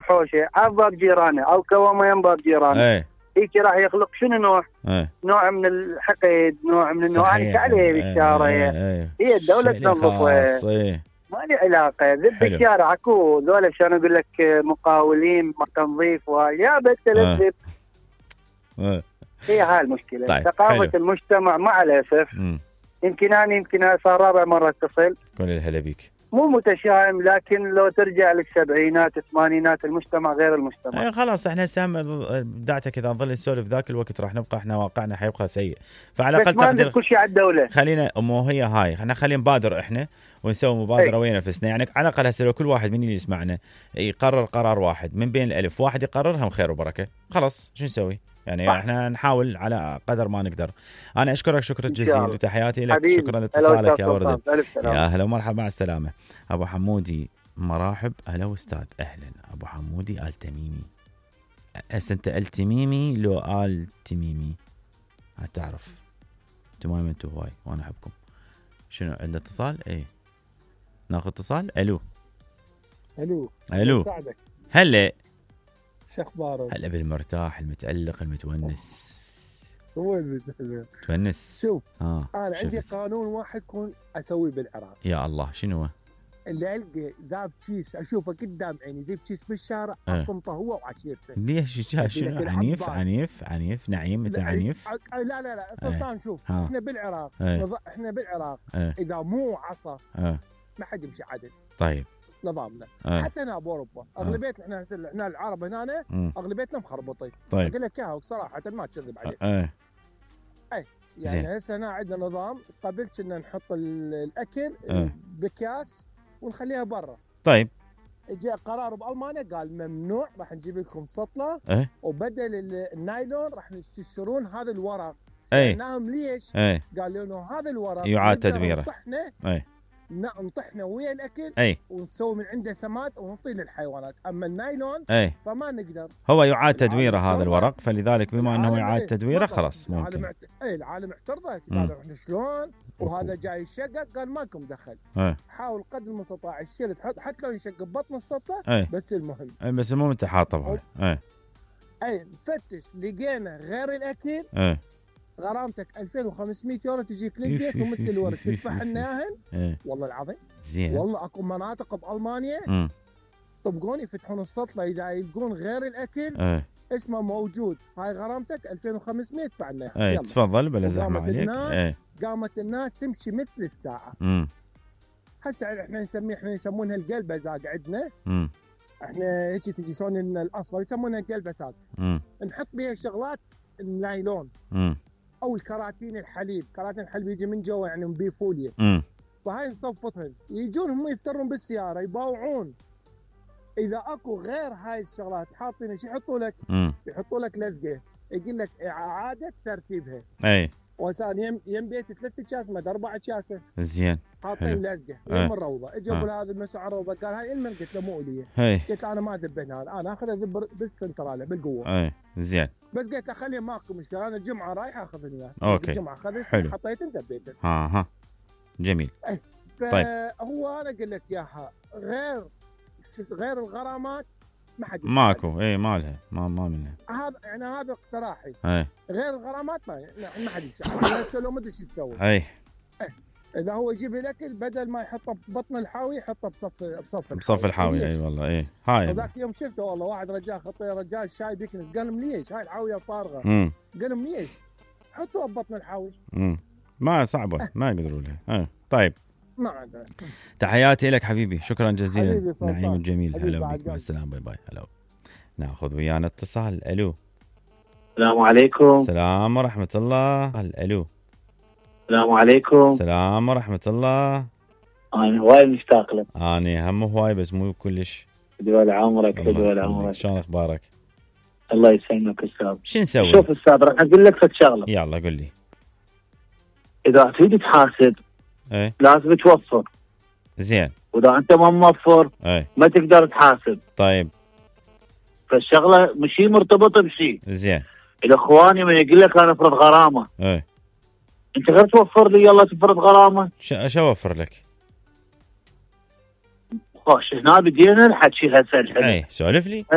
بحوشه على باب جيرانه او كوما يم باب جيرانه، هيك راح يخلق شنو نوع من الحقد، نوع من انه انا عليه بالشارع. هي الدوله تنظفه، ما لي علاقه ذب الشارع. اكو ذولا شلون اقول لك مقاولين تنظيف ويا بتلذب. هي هاي المشكله. طيب. ثقافه المجتمع مع الاسف. يمكن صار رابع مره اتصل. كل الهلا بيك. مو متشائم، لكن لو ترجع للسبعينات الثمانينات المجتمع غير المجتمع. خلاص احنا سام بدعتك اذا نظل نسولف ذاك الوقت راح نبقى احنا واقعنا حيبقى سيء. فعلى الاقل تقدير كل شيء على الدوله. خلينا مو هي هاي، احنا خلينا نبادر احنا ونسوي مبادره ويا نفسنا. يعني على الاقل هسه لو كل واحد من اللي يسمعنا يقرر قرار واحد من بين الالف، واحد يقررها خير وبركه. خلاص شو نسوي؟ يعني احنا نحاول على قدر ما نقدر. انا اشكرك شكرا جزيلا وتحياتي لك. شكرا لاتصالك يا ورده. يا اهلا ومرحبا، مع السلامه. ابو حمودي مرحب. اهلا استاذ. اهلا ابو حمودي آل تميمي. انت آل تميمي لو آل تميمي هتعرف تماما انتوا هواي وانا احبكم. شنو عنده اتصال؟ ناخذ اتصال. الو هلا شو اخبارك؟ هلا بالمرتاح المتألق المتونس. تونس. شوف انا عندي قانون واحد كون اسويه بالعراق. يا الله شنو هو؟ اللي القى ذاب كيس اشوفه قدام عيني ذاب كيس بالشارع اصمته هو وعشيرته. ليش شنو عنيف نعيم مثل عنيف؟ لا سلطان شوف احنا بالعراق اذا مو عصا ما حد يمشي عدل. طيب نظامنا حتى هنا باوروبا اغلبيتنا احنا العرب هنا اغلبيتنا مخربطين. طيب اقول لك اياها صراحه ما تكذب عليك. يعني هسه هنا عندنا نظام قبلت ان نحط الاكل بكاس ونخليها برا. طيب اجى قرار بالمانيا قال ممنوع، راح نجيب لكم سطله وبدل النايلون راح تشترون هذا الورق. سالناهم ليش؟ قالوا انه هذا الورق يعاد تدويره. نطحنا ويا الاكل ونسوي من عنده سماد ونعطيه للحيوانات. اما النايلون فما نقدر. هو يعاد تدويره هذا الورق، فلذلك بما انه يعاد تدويره خلاص ممكن. العالم اعترض قالوا احنا شلون وهذا جاي يشقق. قال ماكم دخل. حاول قدر المستطاع الشيء تحط حتى لو يشقق بطن السطح بس المهم. بس المهم انت حاطه هاي. نفتش لقينا غير الاكل غرامتك 2500 يورو تجيك للبيت ومثل الورد تدفع لنا اياهن. والله العظيم زين. والله اكو مناطق بالمانيا طبقون يفتحون السطله اذا يلقون غير الاكل اسمه موجود. هاي غرامتك 2500 ادفع لنا اياها. تفضل بلا زحمه عليك. قامت الناس تمشي مثل الساعه. هسه احنا يسمونها القلبزاق عندنا. احنا هيك تجي شلون الاصفر يسمونها القلبزاق. نحط بيها شغلات النايلون او الكراتين الحليب. كراتين الحليب يجي من جوا يعني نضيفوليه. فهاي نصفطهن يجون هم يفترون بالسياره يباوعون. اذا اكو غير هاي الشغلات حاطين ايش يحطوا لك؟ يحطوا لك لزقه يقول لك اعاده ترتيبها. وسان يم بيت 3 اكياس مد 4 اكياس. زين حاطين لزقه يم الروضه. اجى ابو هذا المسعى الروضه قال هاي المن. قلت له مو لي. قلت له انا ما ادب هنا، انا اخذ ادب بالسنترال بالقوه. زين. بس قلت اخليه ماكو مشكله، انا الجمعه رايح اخذ اياه. اوكي الجمعه اخذت حطيت انت ببيتك. جميل. طيب هو انا اقول لك اياها غير الغرامات ما حد ماكو. ما لها ما منها. هذا يعني هذا اقتراحي. غير الغرامات ما حد يساعد. هسه لو ما ادري ايش تسوي. اذا هو يجيب لي الاكل بدل ما يحطه ببطن الحاوي يحطه بصف الحاوي. والله هاي ذاك يوم شفته والله واحد رجال شاي بيكنس قال لهم ليش هاي الحاويه فارغه. قال لهم ليش حطوها ببطن الحاوي. ما صعبه ما يقدروا لها. طيب ما عندنا. تحياتي لك حبيبي، شكرا جزيلا. نعيم الجميل. هلا بك. مع السلامه. باي باي. هلا. ناخذ ويانا اتصال. الو السلام عليكم. السلام ورحمه الله. الو السلام عليكم. السلام ورحمه الله. انا هواي مشتاق لك. انا هم هواي بس مو كلش. دول عمرك. دول عمرك. شلون اخبارك؟ الله يسلمك استاذ. شو نسوي؟ شوف استاذ راح اقول لك فد شغله. يلا قل لي. اذا تريد تحاسب لازم توفر. زين. واذا انت ما موفر ما تقدر تحاسب. طيب فالشغله مش مرتبطه بشيء. زين. الاخواني من يقول لك انا افرض غرامه انت غير توفر لي يلا تفرض غرامه. شو اوفر لك؟ خوش هنا بدينا الحكي هسه الحين. سولف لي.